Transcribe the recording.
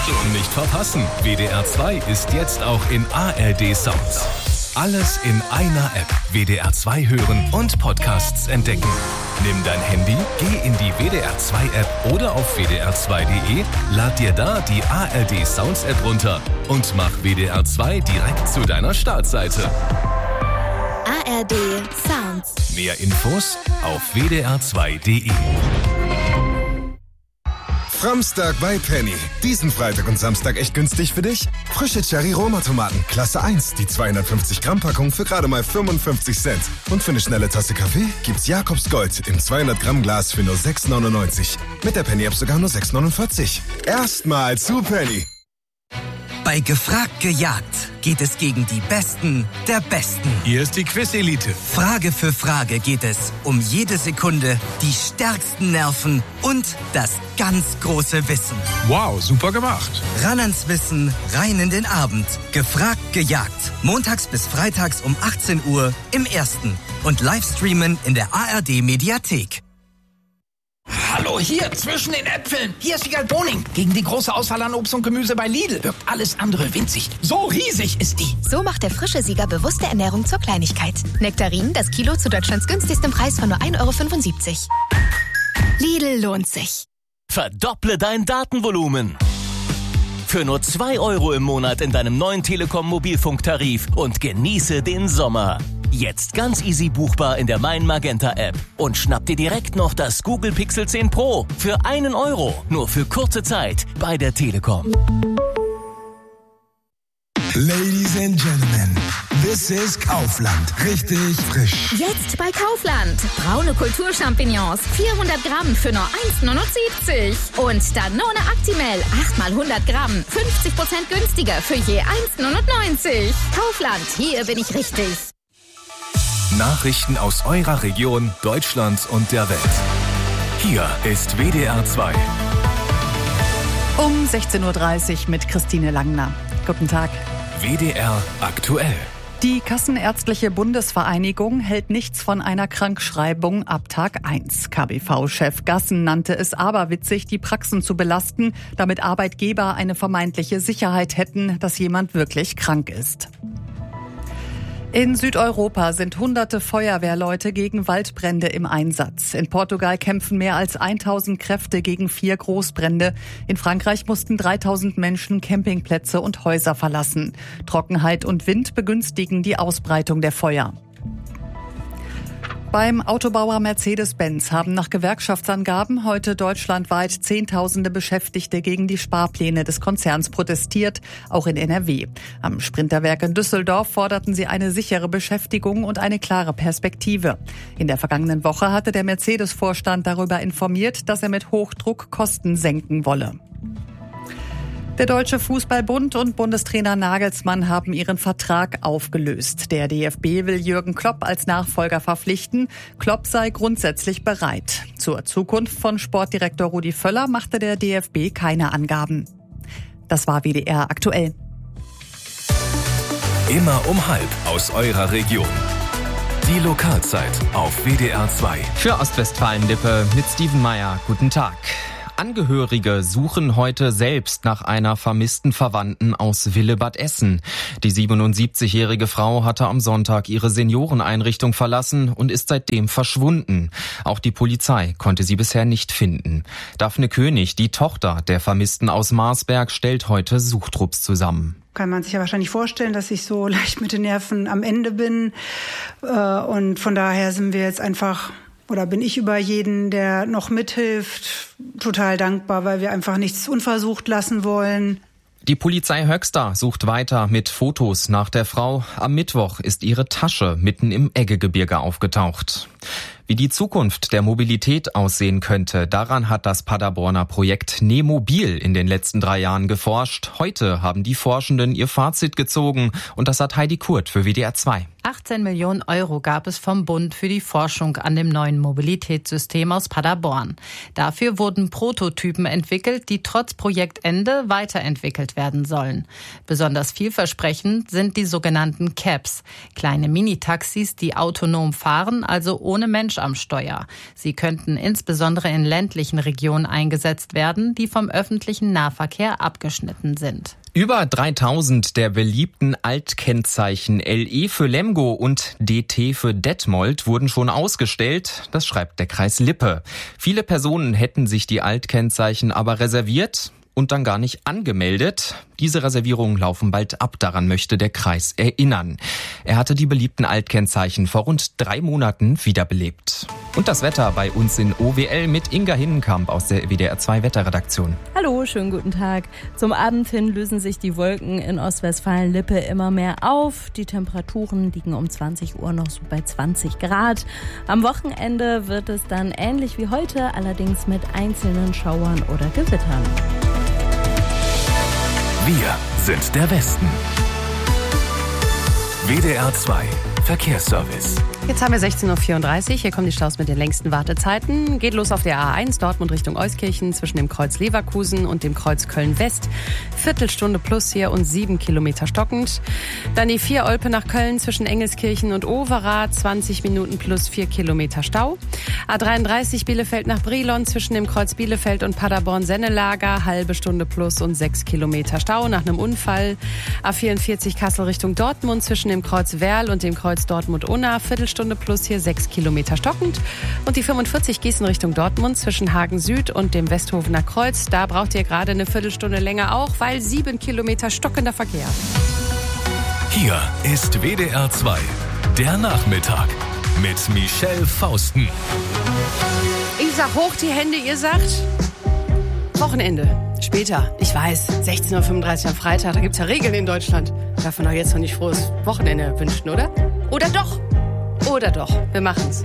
Nicht verpassen, WDR 2 ist jetzt auch in ARD Sounds. Alles in einer App. WDR 2 hören und Podcasts entdecken. Nimm dein Handy, geh in die WDR 2 App oder auf wdr2.de, lad dir da die ARD Sounds App runter und mach WDR 2 direkt zu deiner Startseite. ARD Sounds. Mehr Infos auf wdr2.de. Framstag bei Penny. Diesen Freitag und Samstag echt günstig für dich? Frische Cherry-Roma-Tomaten, Klasse 1, die 250-Gramm-Packung für gerade mal 55 Cent. Und für eine schnelle Tasse Kaffee gibt's Jakobs Gold im 200-Gramm-Glas für nur 6,99. Mit der Penny-App sogar nur 6,49. Erstmal zu Penny. Bei Gefragt gejagt geht es gegen die Besten der Besten. Hier ist die Quiz-Elite. Frage für Frage geht es um jede Sekunde, die stärksten Nerven und das ganz große Wissen. Wow, super gemacht. Ran ans Wissen, rein in den Abend. Gefragt gejagt. Montags bis freitags um 18 Uhr im Ersten. Und Livestreamen in der ARD-Mediathek. Hallo, hier, zwischen den Äpfeln. Hier ist Wiegald Boning. Gegen die große Auswahl an Obst und Gemüse bei Lidl wirkt alles andere winzig. So riesig ist die. So macht der frische Sieger bewusste Ernährung zur Kleinigkeit. Nektarinen, das Kilo zu Deutschlands günstigstem Preis von nur 1,75 €. Lidl lohnt sich. Verdopple dein Datenvolumen. Für nur 2 € im Monat in deinem neuen Telekom-Mobilfunktarif und genieße den Sommer. Jetzt ganz easy buchbar in der Mein Magenta App. Und schnapp dir direkt noch das Google Pixel 10 Pro für 1 €. Nur für kurze Zeit bei der Telekom. Ladies and Gentlemen, this is Kaufland. Richtig frisch. Jetzt bei Kaufland. Braune Kulturchampignons, 400 Gramm für nur 1,79 €. Und Danone Actimel, 8 mal 100 Gramm, 50% günstiger für je 1,99 €. Kaufland, hier bin ich richtig. Nachrichten aus eurer Region, Deutschland und der Welt. Hier ist WDR 2. Um 16:30 Uhr mit Christine Langner. Guten Tag. WDR aktuell. Die Kassenärztliche Bundesvereinigung hält nichts von einer Krankschreibung ab Tag 1. KBV-Chef Gassen nannte es aberwitzig, die Praxen zu belasten, damit Arbeitgeber eine vermeintliche Sicherheit hätten, dass jemand wirklich krank ist. In Südeuropa sind hunderte Feuerwehrleute gegen Waldbrände im Einsatz. In Portugal kämpfen mehr als 1000 Kräfte gegen 4 Großbrände. In Frankreich mussten 3000 Menschen Campingplätze und Häuser verlassen. Trockenheit und Wind begünstigen die Ausbreitung der Feuer. Beim Autobauer Mercedes-Benz haben nach Gewerkschaftsangaben heute deutschlandweit Zehntausende Beschäftigte gegen die Sparpläne des Konzerns protestiert, auch in NRW. Am Sprinterwerk in Düsseldorf forderten sie eine sichere Beschäftigung und eine klare Perspektive. In der vergangenen Woche hatte der Mercedes-Vorstand darüber informiert, dass er mit Hochdruck Kosten senken wolle. Der Deutsche Fußballbund und Bundestrainer Nagelsmann haben ihren Vertrag aufgelöst. Der DFB will Jürgen Klopp als Nachfolger verpflichten. Klopp sei grundsätzlich bereit. Zur Zukunft von Sportdirektor Rudi Völler machte der DFB keine Angaben. Das war WDR aktuell. Immer um 12 aus eurer Region. Die Lokalzeit auf WDR 2. Für Ostwestfalen-Lippe mit Steven Meyer. Guten Tag. Angehörige suchen heute selbst nach einer vermissten Verwandten aus Willebad Essen. Die 77-jährige Frau hatte am Sonntag ihre Senioreneinrichtung verlassen und ist seitdem verschwunden. Auch die Polizei konnte sie bisher nicht finden. Daphne König, die Tochter der Vermissten aus Marsberg, stellt heute Suchtrupps zusammen. Kann man sich ja wahrscheinlich vorstellen, dass ich so leicht mit den Nerven am Ende bin. Und von daher sind wir jetzt einfach... Oder bin ich über jeden, der noch mithilft, total dankbar, weil wir einfach nichts unversucht lassen wollen. Die Polizei Höxter sucht weiter mit Fotos nach der Frau. Am Mittwoch ist ihre Tasche mitten im Eggegebirge aufgetaucht. Wie die Zukunft der Mobilität aussehen könnte, daran hat das Paderborner Projekt Nemobil in den letzten 3 Jahren geforscht. Heute haben die Forschenden ihr Fazit gezogen und das hat Heidi Kurt für WDR 2. 18 Millionen € gab es vom Bund für die Forschung an dem neuen Mobilitätssystem aus Paderborn. Dafür wurden Prototypen entwickelt, die trotz Projektende weiterentwickelt werden sollen. Besonders vielversprechend sind die sogenannten Cabs, kleine Minitaxis, die autonom fahren, also ohne Mensch am Steuer. Sie könnten insbesondere in ländlichen Regionen eingesetzt werden, die vom öffentlichen Nahverkehr abgeschnitten sind. Über 3000 der beliebten Altkennzeichen LE für Lemgo und DT für Detmold wurden schon ausgestellt. Das schreibt der Kreis Lippe. Viele Personen hätten sich die Altkennzeichen aber reserviert und dann gar nicht angemeldet. Diese Reservierungen laufen bald ab, daran möchte der Kreis erinnern. Er hatte die beliebten Altkennzeichen vor rund 3 Monaten wiederbelebt. Und das Wetter bei uns in OWL mit Inga Hinnenkamp aus der WDR 2 Wetterredaktion. Hallo, schönen guten Tag. Zum Abend hin lösen sich die Wolken in Ostwestfalen-Lippe immer mehr auf. Die Temperaturen liegen um 20 Uhr noch so bei 20 Grad. Am Wochenende wird es dann ähnlich wie heute, allerdings mit einzelnen Schauern oder Gewittern. Wir sind der Westen. WDR 2 Verkehrsservice. Jetzt haben wir 16.34 Uhr. Hier kommen die Staus mit den längsten Wartezeiten. Geht los auf der A1 Dortmund Richtung Euskirchen zwischen dem Kreuz Leverkusen und dem Kreuz Köln-West. Viertelstunde plus hier und 7 Kilometer stockend. Dann die 4 Olpe nach Köln zwischen Engelskirchen und Overath. 20 Minuten plus 4 Kilometer Stau. A33 Bielefeld nach Brilon zwischen dem Kreuz Bielefeld und Paderborn-Sennelager. Halbe Stunde plus und 6 Kilometer Stau nach einem Unfall. A44 Kassel Richtung Dortmund zwischen dem Kreuz Werl und dem Kreuz Dortmund-Unna. Viertelstunde plus hier 6 Kilometer stockend. Und die 45 Gießen Richtung Dortmund zwischen Hagen Süd und dem Westhofener Kreuz. Da braucht ihr gerade eine Viertelstunde länger auch, weil 7 Kilometer stockender Verkehr. Hier ist WDR 2, der Nachmittag mit Michelle Fausten. Ich sag hoch die Hände, ihr sagt Wochenende. Später, ich weiß, 16.35 Uhr am Freitag, da gibt's ja Regeln in Deutschland. Darf man doch jetzt noch nicht frohes Wochenende wünschen, oder? Oder doch? Oder doch, wir machen's.